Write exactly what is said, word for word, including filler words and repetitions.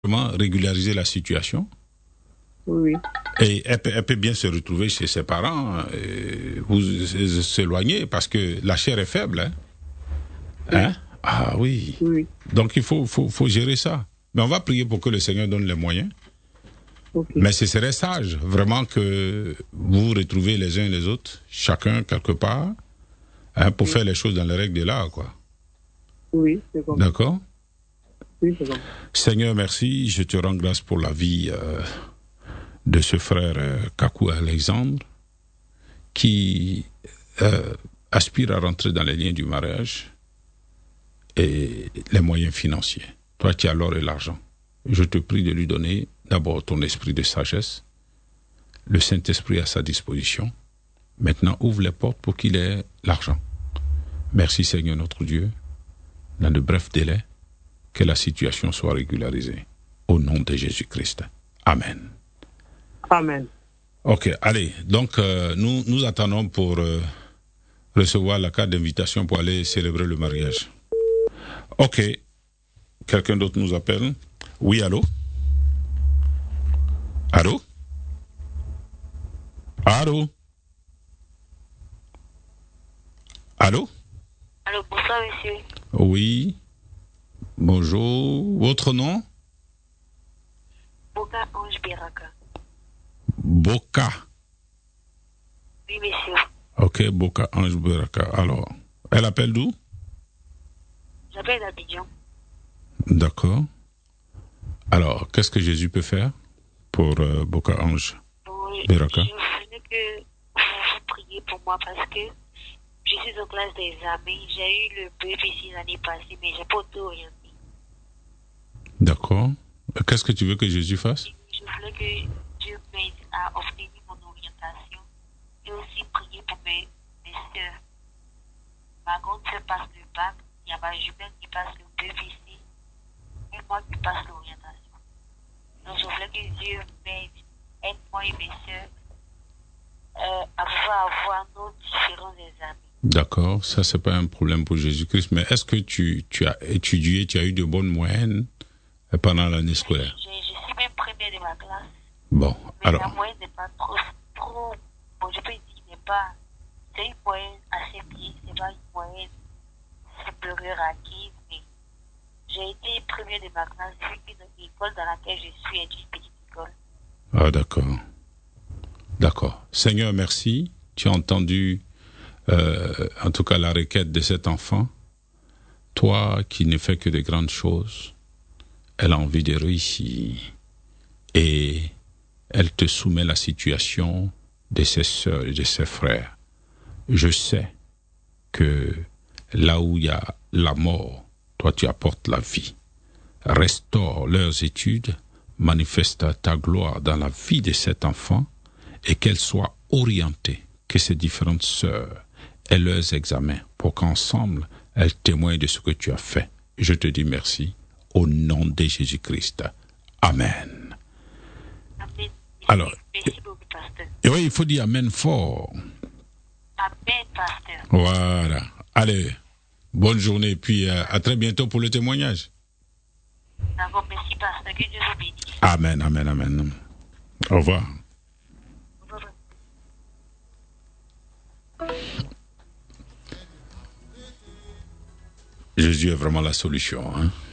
régulariser la situation. Oui. Et elle peut, elle peut bien se retrouver chez ses parents, euh, vous s'éloigner, parce que la chair est faible. Hein? Oui. Hein? Ah oui. Oui. Donc il faut, faut, faut gérer ça. Mais on va prier pour que le Seigneur donne les moyens. Okay. Mais ce serait sage, vraiment, que vous vous retrouvez les uns et les autres, chacun quelque part, hein, pour oui. faire les choses dans les règles de l'art, quoi. Oui, c'est bon. D'accord? Oui, c'est bon. Seigneur, merci. Je te rends grâce pour la vie euh, de ce frère euh, Kakou Alexandre, qui euh, aspire à rentrer dans les liens du mariage et les moyens financiers. Toi qui as l'or et l'argent, je te prie de lui donner d'abord ton esprit de sagesse, le Saint-Esprit à sa disposition. Maintenant, ouvre les portes pour qu'il ait l'argent. Merci Seigneur notre Dieu. Dans de brefs délais, que la situation soit régularisée. Au nom de Jésus-Christ. Amen. Amen. Ok, allez. Donc, euh, nous, nous attendons pour euh, recevoir la carte d'invitation pour aller célébrer le mariage. Ok. Quelqu'un d'autre nous appelle? Oui, allô? Allô? Allô? Allô? Allô, bonsoir, monsieur. Oui. Bonjour. Votre nom? Boka Ange Beraka. Boka. Oui, monsieur. Ok, Boka Ange Beraka. Alors, elle appelle d'où? J'appelle d'Abidjan. D'accord. Alors, qu'est-ce que Jésus peut faire pour euh, Boka Ange oui, Beraka? Je voulais que vous, vous priez pour moi parce que je suis en classe d'examen. J'ai eu le B P C l'année passée, mais j'ai pas tout orienté. D'accord. Qu'est-ce que tu veux que Jésus fasse? Je voulais que Dieu m'aide à obtenir mon orientation et aussi prier pour mes, mes soeurs. Ma grande soeur passe le bac, il y a ma jumelle qui passe le B P C et moi qui passe l'orientation. Donc je voulais que Dieu m'aide, aide moi et mes soeurs euh, à pouvoir avoir nos différents examens. D'accord, ça c'est pas un problème pour Jésus-Christ, mais est-ce que tu, tu as étudié, tu as eu de bonnes moyennes pendant l'année scolaire? Je, je suis même première de ma classe. Bon, mais alors... la moyenne n'est pas trop, trop... Bon, je peux dire n'est pas... C'est une moyenne assez bien, c'est pas une moyenne supérieure à quinze, mais j'ai été première de ma classe vu qu'une école dans laquelle je suis est une petite école. Ah, d'accord. D'accord. Seigneur, merci. Tu as entendu, euh, en tout cas, la requête de cet enfant. Toi qui ne fais que de grandes choses, elle a envie de réussir. Et elle te soumet la situation de ses sœurs et de ses frères. Je sais que là où il y a la mort, toi tu apportes la vie. Restaure leurs études, manifeste ta gloire dans la vie de cet enfant et qu'elle soit orientée, que ces différentes sœurs aient leurs examens pour qu'ensemble elles témoignent de ce que tu as fait. Je te dis merci au nom de Jésus-Christ. Amen. Amen. Alors, merci beaucoup, pasteur. Et oui, il faut dire Amen fort. Amen, pasteur. Voilà. Allez, bonne journée, puis euh, à très bientôt pour le témoignage. D'accord, merci, pasteur. Que Dieu vous bénisse. Amen, amen, amen. Au revoir. Au revoir. Jésus est vraiment la solution, hein.